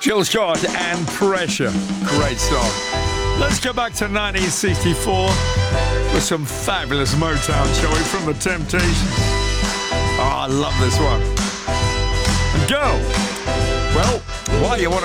Jill Scott and Pressure. Great song. Let's go back to 1964 with some fabulous Motown, shall we, from the Temptations. Oh, I love this one. And Girl. Well, why you want